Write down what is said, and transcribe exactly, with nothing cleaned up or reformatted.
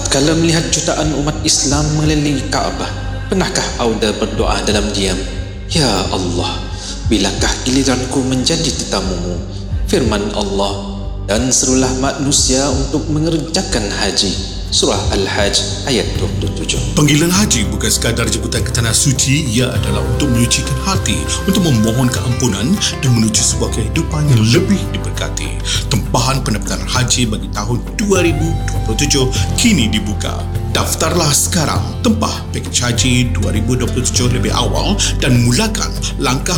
Tatkala melihat jutaan umat Islam mengelilingi Kaabah, pernahkah Auda berdoa dalam diam, "Ya Allah, bilakah giliranku menjadi tetamumu?" Firman Allah, "Dan serulah manusia untuk mengerjakan haji." Surah Al-Hajj ayat dua puluh tujuh. Panggilan haji bukan sekadar jemputan ke tanah suci, ia adalah untuk menyucikan hati, untuk memohon keampunan dan menuju sebuah kehidupan yang lebih diberkati. Tempahan pendaftaran haji bagi tahun dua ribu dua puluh tujuh kini dibuka. Daftarlah sekarang, tempah pakej haji dua ribu dua puluh tujuh lebih awal dan mulakan langkah